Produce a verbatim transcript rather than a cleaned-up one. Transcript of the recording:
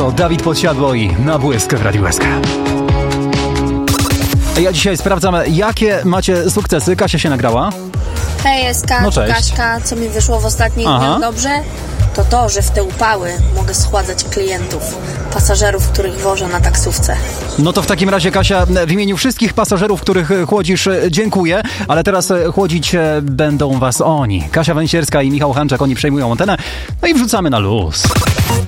to Dawid Podsiadło i Na Błysk w Radiu S K. Ja dzisiaj sprawdzam, jakie macie sukcesy. Kasia się nagrała. Hej, S K, No cześć. Kaśka, co mi wyszło w ostatnich Aha. dniach dobrze? To to, że w te upały mogę schładzać klientów, pasażerów, których wożę na taksówce. No to w takim razie, Kasia, w imieniu wszystkich pasażerów, których chłodzisz, dziękuję, ale teraz chłodzić będą was oni. Kasia Węsierska i Michał Hanczak, oni przejmują antenę, no i wrzucamy na luz.